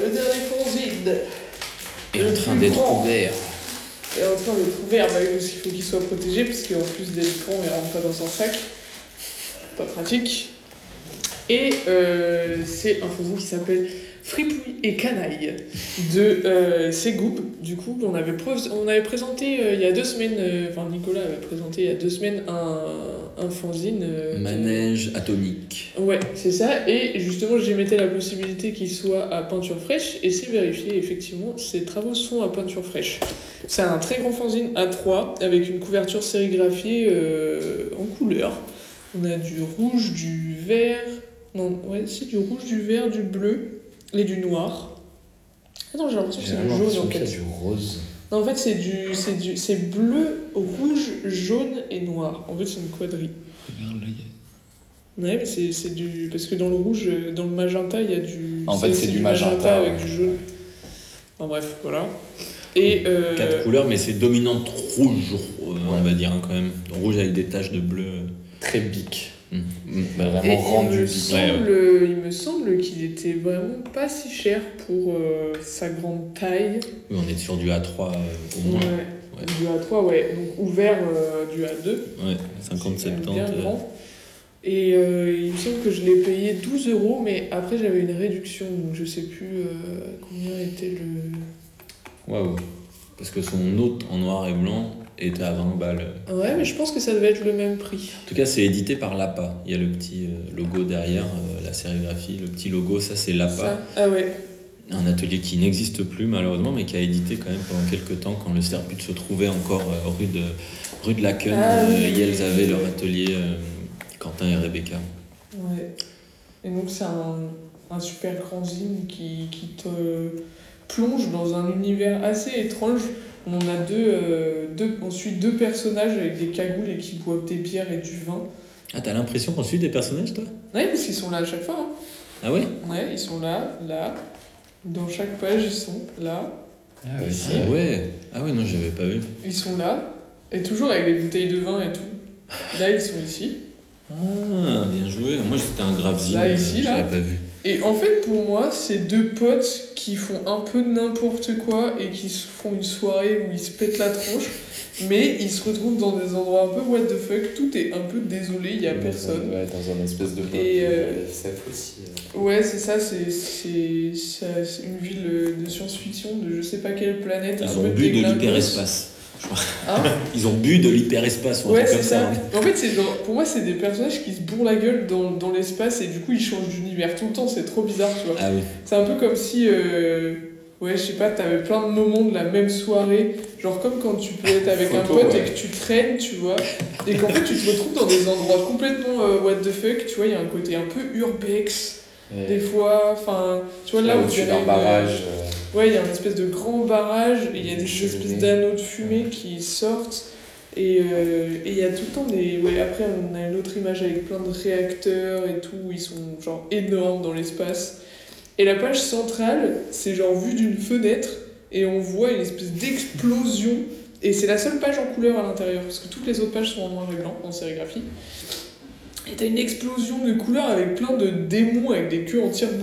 le dernier fanzine. est en train d'être ouvert. Et en train d'être ouvert, bah, parce qu'il faut qu'il soit protégé, parce qu'en plus d'être grand, il rentre pas dans un sac. Pas pratique. Et c'est un fanzine qui s'appelle Fripouille et Canaille de Ségoup. Du coup, on avait présenté il y a 2 semaines, Nicolas avait présenté il y a 2 semaines un fanzine. Manège atomique. Ouais, c'est ça. Et justement, j'émettais la possibilité qu'il soit à peinture fraîche, et c'est vérifié, effectivement, ces travaux sont à peinture fraîche. C'est un très grand fanzine A3 avec une couverture sérigraphiée en couleur. On a du rouge, du vert. Non, ouais, c'est du rouge, du vert, du bleu et du noir. Attends, j'ai l'impression que c'est du jaune en fait. Du rose. Non, en fait, c'est bleu, rouge, jaune et noir. En fait, c'est une quadrille. Ouais, mais c'est du. Parce que dans le rouge, dans le magenta, il y a du. En fait, c'est du magenta avec du jaune. Enfin, bref, voilà. Et 4 couleurs, mais c'est dominante rouge, on va dire, quand même. Rouge avec des taches de bleu. Très bic. Bah, vraiment rendu bic. Il me semble qu'il était vraiment pas si cher pour sa grande taille. Oui, on est sur du A3 au moins. Ouais. Du A3, ouais. Donc ouvert du A2. Ouais, 50-70. Bien grand. Et il me semble que je l'ai payé 12 €, mais après j'avais une réduction, donc je sais plus combien était le. Waouh! Parce que son autre en noir et blanc était à 20 balles. Ouais, mais je pense que ça devait être le même prix. En tout cas, c'est édité par Lapa. Il y a le petit logo derrière, la sérigraphie, le petit logo, ça c'est Lapa. Ça. Ah ouais. Un atelier qui n'existe plus malheureusement, mais qui a édité quand même pendant quelques temps, quand le Serput se trouvait encore rue de la Queue. Ils avaient leur atelier, Quentin et Rebecca. Ouais. Et donc c'est un super grand zine qui te plonge dans un univers assez étrange. On a ensuite 2 personnages avec des cagoules et qui boivent des bières et du vin. Ah, t'as l'impression qu'on suit des personnages, toi? Ouais, parce qu'ils sont là à chaque fois. Hein. Ah ouais? Ouais, ils sont là. Dans chaque page, ils sont là. Ah ouais, ici. Ah ouais, non, j'avais pas vu. Ils sont là. Et toujours avec des bouteilles de vin et tout. Là, ils sont ici. Ah, bien joué. Moi, c'était un grave zine. Là, ici, je l'avais pas vu. Et en fait, pour moi, c'est 2 potes qui font un peu n'importe quoi et qui se font une soirée où ils se pètent la tronche, mais ils se retrouvent dans des endroits un peu what the fuck, tout est un peu désolé, il n'y a personne. Ouais, dans un espèce de et SF aussi. Ouais, c'est ça, c'est une ville de science-fiction, de je sais pas quelle planète. Ils ont bu de l'hyperespace. Hein? Ils ont bu de l'hyperespace. Ouais, c'est ça. En fait, pour moi, c'est des personnages qui se bourrent la gueule dans l'espace et du coup, ils changent d'univers tout le temps. C'est trop bizarre, tu vois. Ah oui. C'est un peu comme si, ouais, je sais pas, t'avais plein de moments de la même soirée. Genre comme quand tu peux être avec un pote et que tu traînes, tu vois. Et qu'en fait, tu te retrouves dans des endroits complètement what the fuck. Tu vois, il y a un côté un peu urbex. Des fois, enfin, tu vois, là où tu as un barrage. Ouais, il y a une espèce de grand barrage, et il y a des espèces d'anneaux de fumée qui sortent, et il y a tout le temps des... Ouais, après, on a une autre image avec plein de réacteurs et tout, ils sont genre énormes dans l'espace. Et la page centrale, c'est genre vu d'une fenêtre, et on voit une espèce d'explosion, et c'est la seule page en couleur à l'intérieur, parce que toutes les autres pages sont en noir et blanc, en sérigraphie. Et t'as une explosion de couleurs avec plein de démons avec des queues entières